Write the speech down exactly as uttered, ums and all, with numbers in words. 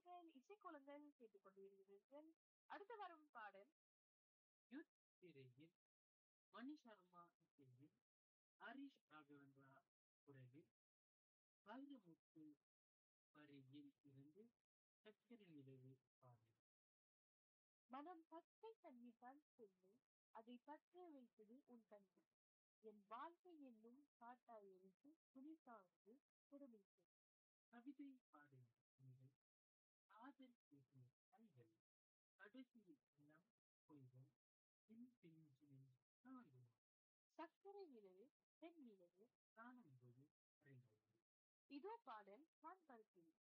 நேயர்கள் இசைக்கோலங்கள் கேட்டுக்கொண்டிருக்கிறீர்கள். அடுத்து வரும் பாடல் யுத் திரையில் மணி சர்மா இசையில் ஹரிஷ் ராகவேந்திரா குரலில் வைரமுத்து வரியில் இருந்து சக்கரை நிலவு பாடல். மனம் பச்சை தண்ணீர் சொல்லு, அதை பற்ற வைத்தது உன் கண்கள். என் வாழ்க்கை என்னும் காட்டாய் எரித்து துணி சார்ந்து குடுமித்து. கவிதை பாடும் கண்கள், காதல் பேசும் கைகள், கடைசியில் எல்லாம் பொய்கள், பின் பிரிஞ்சு நின்று காண்கள், சர்க்கரை நிலவு, பெண் நிலவு, காணும்போது அறிந்தது. இதோ பாடல் நான் பருத்தி